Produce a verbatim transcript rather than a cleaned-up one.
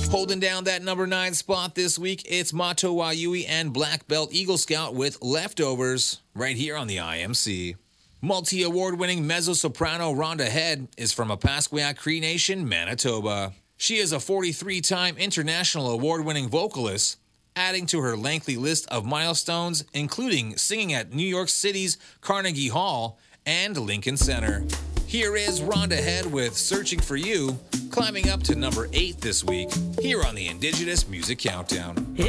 Holding down that number nine spot this week, it's Mato Wayui and Black Belt Eagle Scout with Leftovers, right here on the I M C. Multi-award winning mezzo-soprano Rhonda Head is from Opaskwayak Cree Nation, Manitoba. She is a forty-three-time international award-winning vocalist, adding to her lengthy list of milestones, including singing at New York City's Carnegie Hall and Lincoln Center. Here is Rhonda Head with Searching for You, climbing up to number eight this week, here on the Indigenous Music Countdown.